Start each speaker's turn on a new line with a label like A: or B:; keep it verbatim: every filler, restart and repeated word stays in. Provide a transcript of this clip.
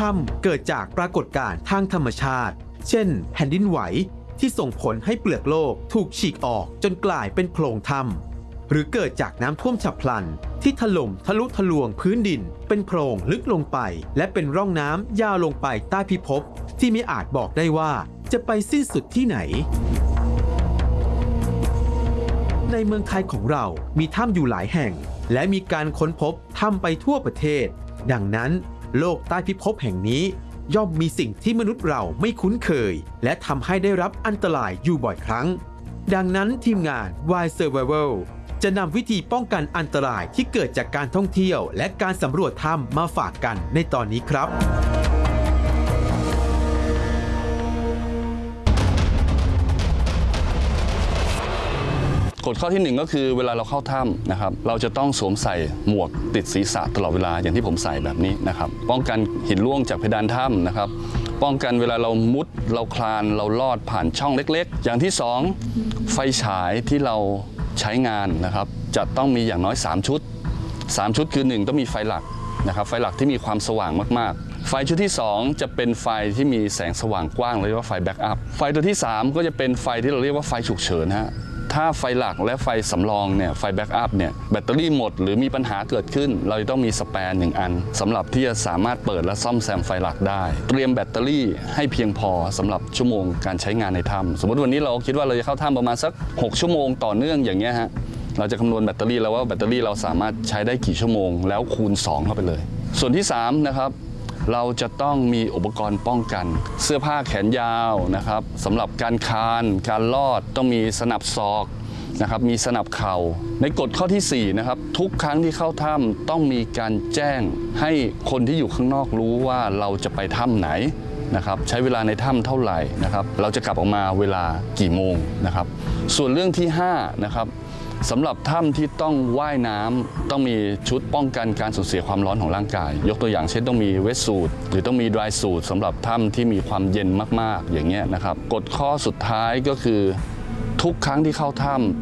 A: ถ้ำเกิดจากปรากฏการณ์ทางธรรมชาติเช่นแผ่นดินไหวที่ส่งผลให้เปลือกโลกถูกฉีกออกจนกลายเป็นโพรงถ้ำหรือเกิดจากน้ำท่วมฉับพลันที่ถล่มทะลุทะลวงพื้นดินเป็นโพรงลึกลงไปและเป็นร่องน้ำยาวลงไปใต้พิภพที่ไม่อาจบอกได้ว่าจะไปสิ้นสุดที่ไหนในเมืองไทยของเรามีถ้ำอยู่หลายแห่งและมีการค้นพบถ้ำไปทั่วประเทศดังนั้นโลกใต้พิภพแห่งนี้ย่อมมีสิ่งที่มนุษย์เราไม่คุ้นเคยและทำให้ได้รับอันตรายอยู่บ่อยครั้งดังนั้นทีมงาน Wild Survival จะนำวิธีป้องกันอันตรายที่เกิดจากการท่องเที่ยวและการสำรวจถ้ำมาฝากกันในตอนนี้ครับ
B: กฎข้อที่หนึ่งก็คือเวลาเราเข้าถ้ำนะครับเราจะต้องสวมใส่หมวกติดศีรษะตลอดเวลาอย่างที่ผมใส่แบบนี้นะครับป้องกันหินร่วงจากเพดานถ้ำนะครับป้องกันเวลาเรามุดเราคลานเราลอดผ่านช่องเล็กๆอย่างที่สองไฟฉายที่เราใช้งานนะครับจะต้องมีอย่างน้อยสามชุดสามชุดคือหนึ่งต้องมีไฟหลักนะครับไฟหลักที่มีความสว่างมากๆไฟชุดที่สองจะเป็นไฟที่มีแสงสว่างกว้างเรียกว่าไฟแบ็กอัพไฟตัวที่สามก็จะเป็นไฟที่เราเรียกว่าไฟฉุกเฉินฮะถ้าไฟหลักและไฟสำรองเนี่ยไฟแบ็กอัพเนี่ยแบตเตอรี่หมดหรือมีปัญหาเกิดขึ้นเราจะต้องมีสแปร์หนึ่งอันสำหรับที่จะสามารถเปิดและซ่อมแซมไฟหลักได้เตรียมแบตเตอรี่ให้เพียงพอสำหรับชั่วโมงการใช้งานในถ้ำสมมติวันนี้เราคิดว่าเราจะเข้าถ้ำประมาณสักหกชั่วโมงต่อเนื่องอย่างเงี้ยฮะเราจะคำนวณแบตเตอรี่แล้วว่าแบตเตอรี่เราสามารถใช้ได้กี่ชั่วโมงแล้วคูณสองเข้าไปเลยส่วนที่สามนะครับเราจะต้องมีอุปกรณ์ป้องกันเสื้อผ้าแขนยาวนะครับสำหรับการคานการลอดต้องมีสนับศอกนะครับมีสนับเข่าในกฎข้อที่สี่นะครับทุกครั้งที่เข้าถ้ำต้องมีการแจ้งให้คนที่อยู่ข้างนอกรู้ว่าเราจะไปถ้ำไหนนะครับใช้เวลาในถ้ำเท่าไหร่นะครับเราจะกลับออกมาเวลากี่โมงนะครับส่วนเรื่องที่ห้านะครับสำหรับถ้ำที่ต้องว่ายน้ำต้องมีชุดป้องกันการสูญเสียความร้อนของร่างกายยกตัวอย่างเช่นต้องมีเวทสูทหรือต้องมีดรายสูทสำหรับถ้ำที่มีความเย็นมากๆอย่างเงี้ยนะครับกฎข้อสุดท้ายก็คือทุกครั้งที่เข้าถ้ำ